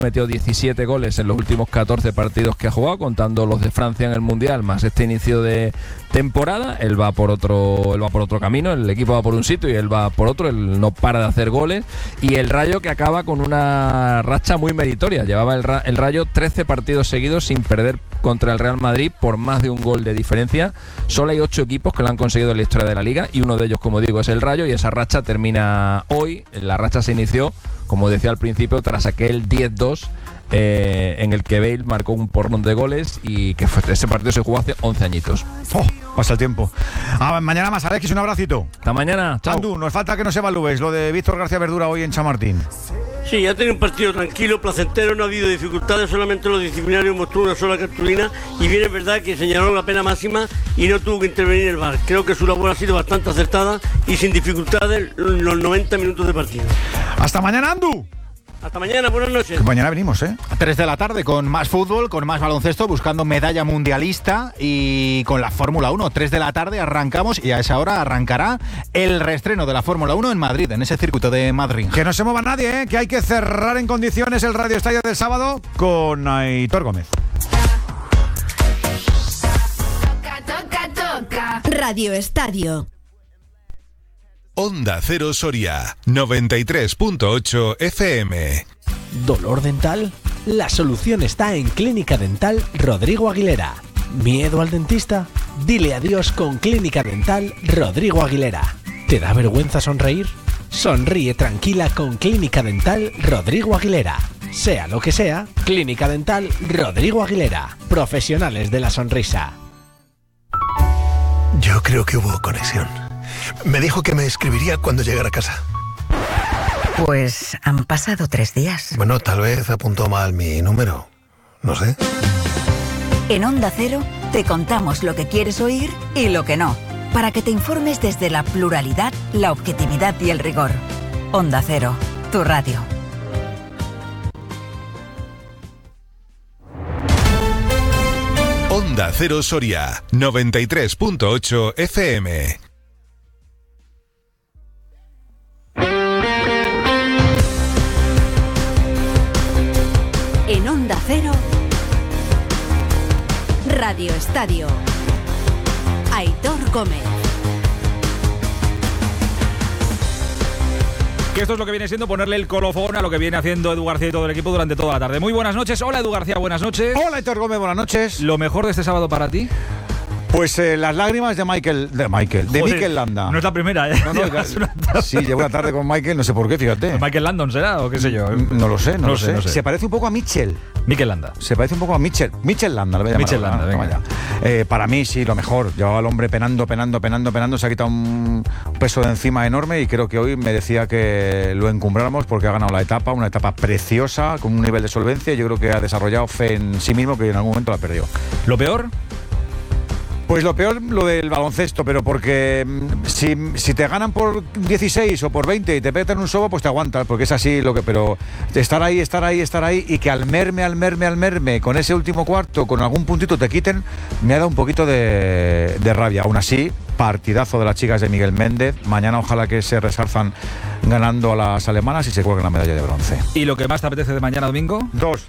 metió 17 goles en los últimos 14 partidos que ha jugado, contando los de Francia en el Mundial, más este inicio de temporada. Él va por otro camino, el equipo va por un sitio y él va por otro, él no para de hacer goles. Y el Rayo, que acaba con una racha muy meritoria, llevaba el Rayo 13 partidos seguidos sin perder contra el Real Madrid por más de un gol de diferencia. Solo hay 8 equipos que lo han conseguido en la historia de la Liga y uno de ellos, como digo, es el Rayo, y esa racha termina hoy. La racha se inició, como decía al principio, tras aquel 10-2 en el que Bale marcó un porrón de goles, y que ese partido se jugó hace 11 añitos. Pasa el tiempo. Mañana más, Alexis, un abracito. Hasta mañana, chao. Andu, nos falta que nos evalúes lo de Víctor García Verdura hoy en Chamartín. Sí, ha tenido un partido tranquilo, placentero, no ha habido dificultades, solamente los disciplinarios mostró una sola cartulina, y bien es verdad que señalaron la pena máxima y no tuvo que intervenir el VAR. Creo que su labor ha sido bastante acertada y sin dificultades los 90 minutos de partido. Hasta mañana, Andu. Hasta mañana, buenas noches. Que mañana venimos, A 3 de la tarde con más fútbol, con más baloncesto, buscando medalla mundialista y con la Fórmula 1. 3 de la tarde arrancamos, y a esa hora arrancará el reestreno de la Fórmula 1 en Madrid, en ese circuito de Madrid. Que no se mueva nadie, que hay que cerrar en condiciones el Radio Estadio del sábado con Aitor Gómez. Toca. Radio Estadio. Onda Cero Soria, 93.8 FM. ¿Dolor dental? La solución está en Clínica Dental Rodrigo Aguilera. ¿Miedo al dentista? Dile adiós con Clínica Dental Rodrigo Aguilera. ¿Te da vergüenza sonreír? Sonríe tranquila con Clínica Dental Rodrigo Aguilera. Sea lo que sea, Clínica Dental Rodrigo Aguilera. Profesionales de la sonrisa. Yo creo que hubo conexión. Me dijo que me escribiría cuando llegara a casa. Pues han pasado 3 días. Bueno, tal vez apuntó mal mi número. No sé. En Onda Cero te contamos lo que quieres oír y lo que no, para que te informes desde la pluralidad, la objetividad y el rigor. Onda Cero, tu radio. Onda Cero Soria, 93.8 FM. En Onda Cero, Radio Estadio. Aitor Gómez. Que esto es lo que viene siendo ponerle el colofón a lo que viene haciendo Edu García y todo el equipo durante toda la tarde. Muy buenas noches. Hola, Edu García, buenas noches. Hola, Aitor Gómez, buenas noches. ¿Lo mejor de este sábado para ti? Pues las lágrimas de Mikel Landa. No es la primera, ¿eh? No, sí, llevo una tarde con Mikel, no sé por qué, fíjate. ¿Mikel Landon será o qué sé yo? No lo sé, no lo sé. No sé. Se parece un poco a Mikel Landa. Se parece un poco a Mikel Landa, lo voy a llamar. Mikel Landa, venga. Para mí, sí, lo mejor. Llevaba al hombre penando, se ha quitado un peso de encima enorme, y creo que hoy merecía que lo encumbráramos porque ha ganado la etapa, una etapa preciosa, con un nivel de solvencia. Yo creo que ha desarrollado fe en sí mismo, que en algún momento la perdió. ¿Lo peor? Pues lo peor, lo del baloncesto, pero porque si te ganan por 16 o por 20 y te petan un sobo, pues te aguantas, porque es así lo que. Pero estar ahí, y que al merme, con ese último cuarto, con algún puntito te quiten, me ha dado un poquito de rabia. Aún así, partidazo de las chicas de Miguel Méndez. Mañana ojalá que se resarzan ganando a las alemanas y se cuelguen la medalla de bronce. ¿Y lo que más te apetece de mañana domingo? 2.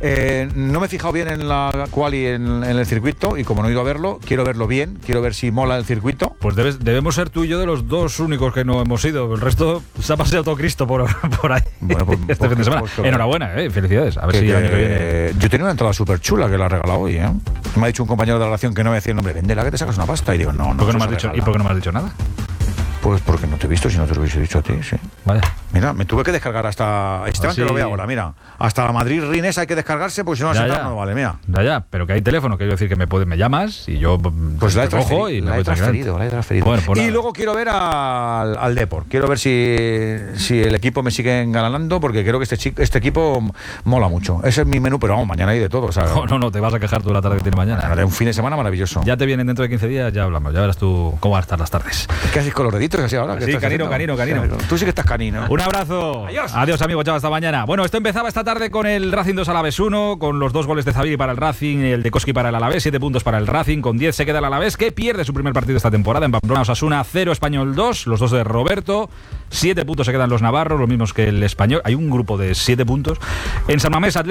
No me he fijado bien en la quali en el circuito, y como no he ido a verlo, quiero verlo bien, quiero ver si mola el circuito. Pues debemos ser tú y yo de los 2 únicos que no hemos ido. El resto se ha paseado todo Cristo por ahí. Bueno, pues, este fin de semana. Enhorabuena, felicidades. A ver si el año que viene. Yo tenía una entrada súper chula que la he regalado hoy, ¿eh? Me ha dicho un compañero de la relación que no me decía el nombre, véndela que te sacas una pasta. Y digo, no. ¿Por qué no me has dicho, ¿y por qué no me has dicho nada? Pues porque no te he visto, si no te lo hubiese dicho a ti, sí. Vaya. Mira, me tuve que descargar hasta Esteban, que lo ve ahora, mira. Hasta la Madrid-Rines hay que descargarse, porque si no no vale, mira. Ya, pero que hay teléfono, quiero decir que me llamas y yo pues la he cojo y la he transferido. Bueno, pues y luego quiero ver al Depor. Quiero ver si el equipo me sigue engalanando, porque creo que este equipo mola mucho. Ese es mi menú, pero vamos, mañana hay de todo. O sea, no, te vas a quejar toda la tarde que tiene mañana. Haré un fin de semana maravilloso. Ya te vienen dentro de 15 días, ya hablamos. Ya verás tú cómo van a estar las tardes. ¿Qué haces con los deditos así ahora? Sí, canino. Tú sí que estás canino. Un abrazo. Adiós, amigos. Chao, hasta mañana. Bueno, esto empezaba esta tarde con el Racing 2 Alavés 1, con los 2 goles de Zaviri para el Racing y el de Koski para el Alavés, 7 puntos para el Racing, con 10 se queda el Alavés, que pierde su primer partido esta temporada en Pamplona. Osasuna 0, Español 2, los 2 de Roberto, 7 puntos se quedan los navarros, los mismos que el Español. Hay un grupo de 7 puntos. En San Mamés, Atlético